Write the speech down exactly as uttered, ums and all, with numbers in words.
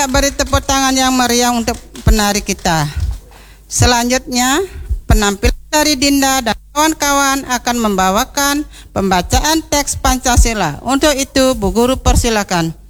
kita beri tepuk tangan yang meriah untuk penari kita. Selanjutnya, penampilan dari Dinda dan kawan-kawan akan membawakan pembacaan teks Pancasila. Untuk itu, Bu Guru persilakan.